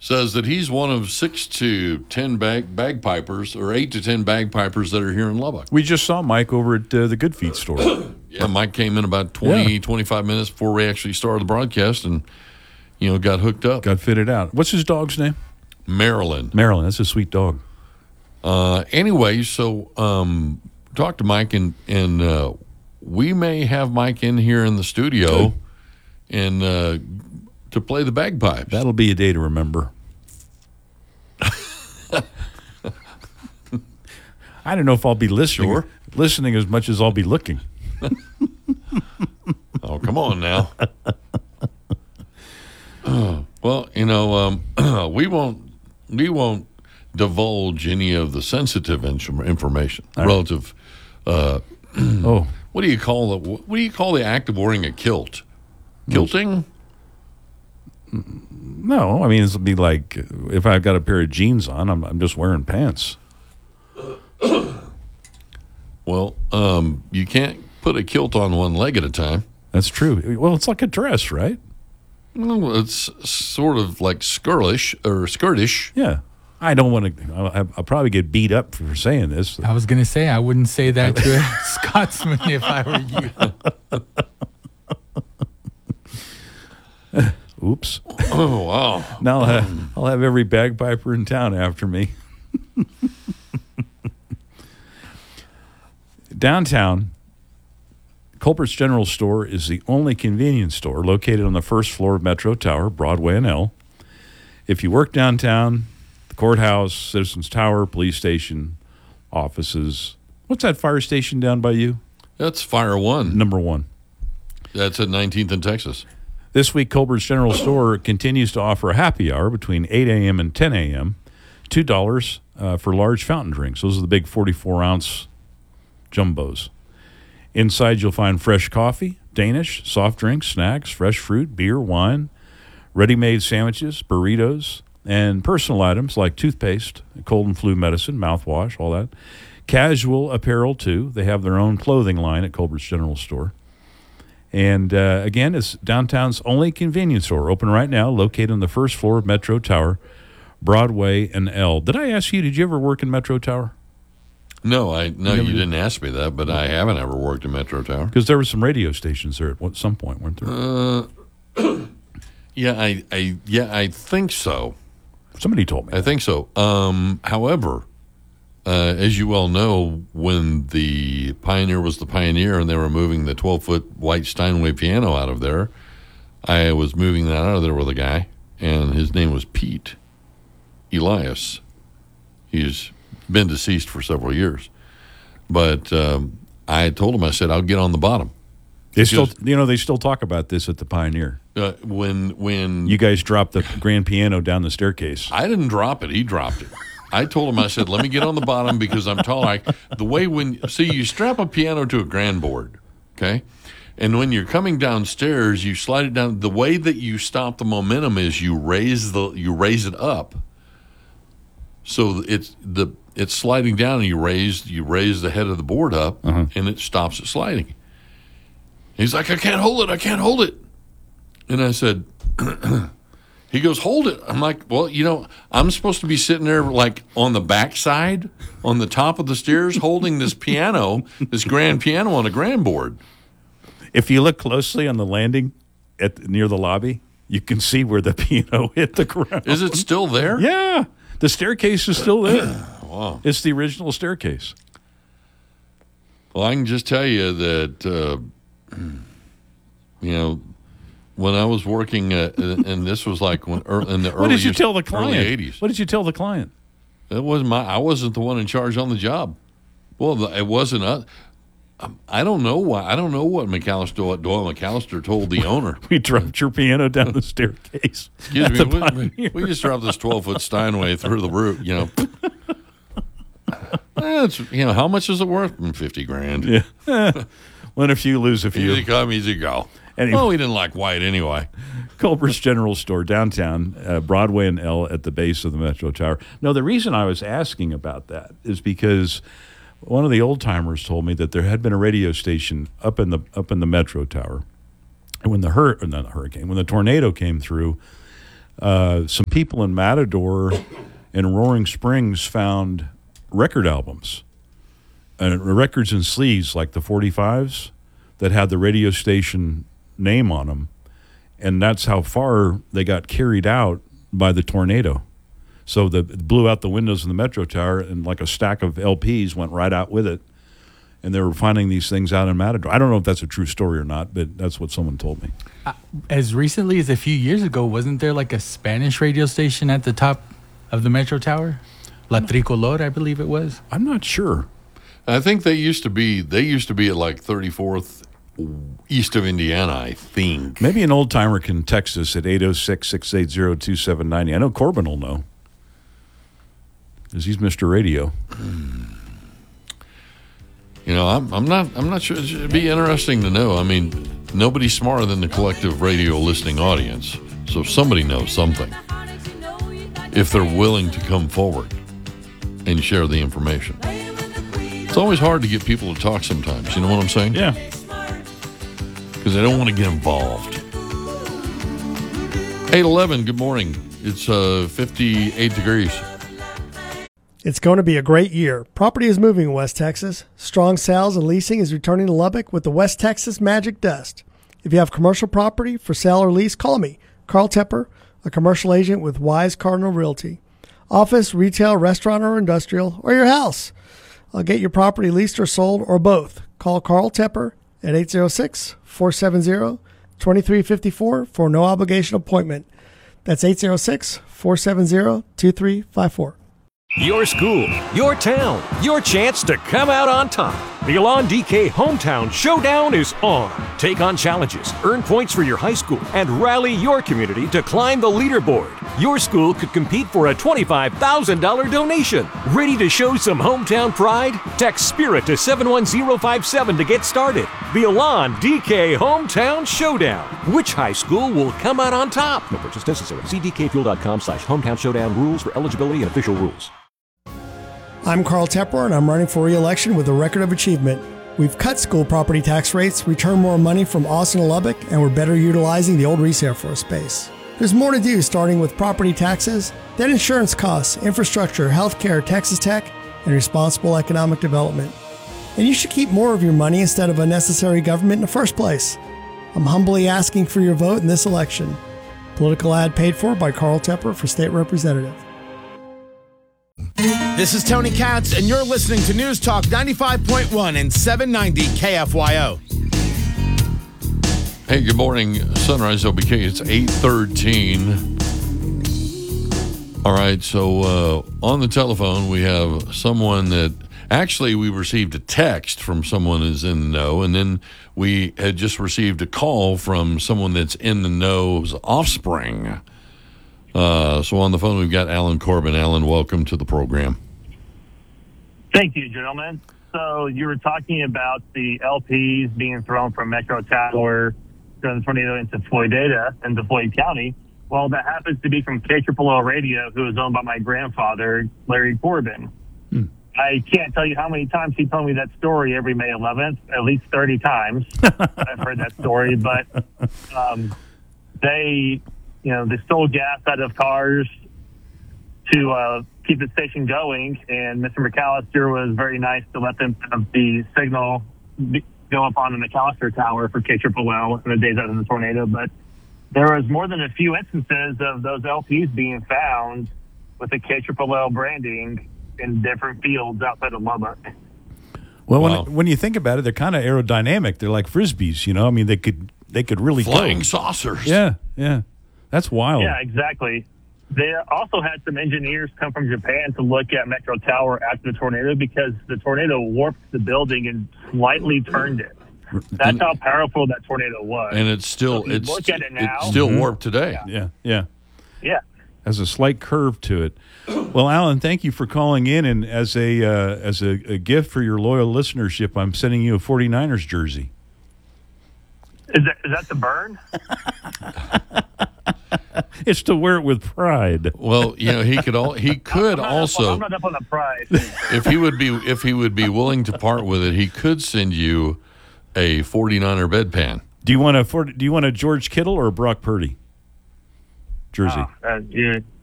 says that he's one of 6 to 10 bagpipers, or 8 to 10 bagpipers that are here in Lubbock. We just saw Mike over at the Good Feet store. Yeah, Mike came in about 25 minutes before we actually started the broadcast and, got hooked up. Got fitted out. What's his dog's name? Maryland. That's a sweet dog. Anyway, so talk to Mike, and we may have Mike in here in the studio and to play the bagpipes. That'll be a day to remember. I don't know if I'll be listening as much as I'll be looking. Oh, come on now. Well, we won't divulge any of the sensitive information relative. What do you call the act of wearing a kilt? Kilting? No, I mean, it'll be like if I've got a pair of jeans on, I'm just wearing pants. Well, you can't put a kilt on one leg at a time. That's true. Well, it's like a dress, right? Well, it's sort of like skirtish. Yeah. I don't want to. I'll probably get beat up for saying this. I was going to say I wouldn't say that to a Scotsman if I were you. Oops. Oh, wow. Now I'll have every bagpiper in town after me. Downtown, Culper's General Store is the only convenience store located on the first floor of Metro Tower, Broadway and L. If you work downtown, the courthouse, Citizens Tower, police station, offices. What's that fire station down by you? That's Fire One. Number 1. That's at 19th and Texas. This week, Culper's General Store continues to offer a happy hour between 8 a.m. and 10 a.m., $2 for large fountain drinks. Those are the big 44-ounce jumbos. Inside, you'll find fresh coffee, Danish, soft drinks, snacks, fresh fruit, beer, wine, ready-made sandwiches, burritos, and personal items like toothpaste, cold and flu medicine, mouthwash, all that. Casual apparel, too. They have their own clothing line at Culper's General Store. And, again, it's downtown's only convenience store, open right now, located on the first floor of Metro Tower, Broadway and L. Did I ask you, did you ever work in Metro Tower? No, you didn't ask me that, but I haven't ever worked in Metro Tower. Because there were some radio stations there at some point, weren't there? I think so. Somebody told me. I think so. However, as you well know, when the Pioneer was the Pioneer and they were moving the 12-foot white Steinway piano out of there, I was moving that out of there with a guy, and his name was Pete Elias. He's been deceased for several years. But I told him, I said, I'll get on the bottom. They still talk about this at the Pioneer. When you guys dropped the grand piano down the staircase. I didn't drop it. He dropped it. I told him, I said, let me get on the bottom because I'm tall. You strap a piano to a grand board, okay? And when you're coming downstairs, you slide it down. The way that you stop the momentum is you raise it up. So it's sliding down, and you raise the head of the board up, and it stops it sliding. He's like, I can't hold it. And I said, he goes, hold it. I'm like, well, I'm supposed to be sitting there like on the backside, on the top of the stairs, holding this piano, this grand piano on a grand board. If you look closely on the landing near the lobby, you can see where the piano hit the ground. Is it still there? Yeah. The staircase is still there. Wow. It's the original staircase. Well, I can just tell you that, when I was working, and this was like in the early 80s. What did you tell the client? I wasn't the one in charge on the job. Well, it wasn't. I don't know why. I don't know what Doyle McAllister told the owner. We dropped your piano down the staircase. Excuse me. We just dropped this 12-foot Steinway through the roof. How much is it worth? $50,000. Yeah. Win a few, lose a few. Easy come, easy go. Anyway. Well, we didn't like white anyway. Culper's General Store, downtown, Broadway and L at the base of the Metro Tower. No, the reason I was asking about that is because one of the old timers told me that there had been a radio station up in the Metro Tower, and when the tornado came through, some people in Matador and Roaring Springs found record albums, records and sleeves like the 45s that had the radio station name on them. And that's how far they got carried out by the tornado. So it blew out the windows in the Metro Tower, and like a stack of LPs went right out with it. And they were finding these things out in Matador. I don't know if that's a true story or not, but that's what someone told me. As recently as a few years ago, wasn't there like a Spanish radio station at the top of the Metro Tower? La Tricolor, I believe it was. I'm not sure. I think they used to be at like 34th east of Indiana, I think. Maybe an old-timer can text us at 806-680-2790. I know Corbin will know, because he's Mr. Radio. You know, I'm not sure. It'd be interesting to know. I mean, nobody's smarter than the collective radio listening audience. So somebody knows something, if they're willing to come forward and share the information. It's always hard to get people to talk sometimes. You know what I'm saying? Yeah. Because they don't want to get involved. 8:11. Good morning. It's 58 degrees. It's going to be a great year. Property is moving in West Texas. Strong sales and leasing is returning to Lubbock with the West Texas Magic Dust. If you have commercial property for sale or lease, call me, Carl Tepper, a commercial agent with Wise Cardinal Realty. Office, retail, restaurant, or industrial, or your house. I'll get your property leased or sold, or both. Call Carl Tepper at 806-470-2354 for a no-obligation appointment. That's 806-470-2354. Your school, your town, your chance to come out on top. The Elan DK Hometown Showdown is on. Take on challenges, earn points for your high school, and rally your community to climb the leaderboard. Your school could compete for a $25,000 donation. Ready to show some hometown pride? Text SPIRIT to 71057 to get started. The Elan DK Hometown Showdown. Which high school will come out on top? No purchase necessary. See DKFuel.com/hometown showdown rules for eligibility and official rules. I'm Carl Tepper, and I'm running for re-election with a record of achievement. We've cut school property tax rates, returned more money from Austin to Lubbock, and we're better utilizing the old Reese Air Force Base. There's more to do, starting with property taxes, then insurance costs, infrastructure, healthcare, Texas Tech, and responsible economic development. And you should keep more of your money instead of unnecessary government in the first place. I'm humbly asking for your vote in this election. Political ad paid for by Carl Tepper for State Representative. This is Tony Katz, and you're listening to News Talk 95.1 and 790 KFYO. Hey, good morning, Sunrise OBK. It's 8:13. All right, so on the telephone, we have someone that actually we received a text from someone who's in the know, and then we had just received a call from someone that's in the know's offspring. So on the phone, we've got Alan Corbin. Alan, welcome to the program. Thank you, gentlemen. So you were talking about the LPs being thrown from Metro Tower during the tornado into Floydada and Floyd County. Well, that happens to be from KOOO Radio, who is owned by my grandfather, Larry Corbin. I can't tell you how many times he told me that story every May 11th, at least 30 times. I've heard that story, but they stole gas out of cars to keep the station going, and Mr. McAllister was very nice to let them have the signal go up on the McAllister Tower for KOOO in the days after the tornado. But there was more than a few instances of those LPs being found with the KOOO branding in different fields outside of Lubbock. Well, Wow. when you think about it, they're kind of aerodynamic. They're like Frisbees, you know? I mean, they could really Flying go. saucers. Yeah. That's wild. Yeah, exactly. They also had some engineers come from Japan to look at Metro Tower after the tornado because the tornado warped the building and slightly turned it. That's how powerful that tornado was. And it's still So if you look at it now- it's still warped today. Yeah. Yeah. Has a slight curve to it. Well, Alan, thank you for calling in, and as a gift for your loyal listenership, I'm sending you a 49ers jersey. Is that the burn? It's to wear it with pride. Well, he could I'm also, not up on the prize. if he would be willing to part with it, he could send you a 49er bedpan. Do you want a George Kittle or a Brock Purdy Jersey. You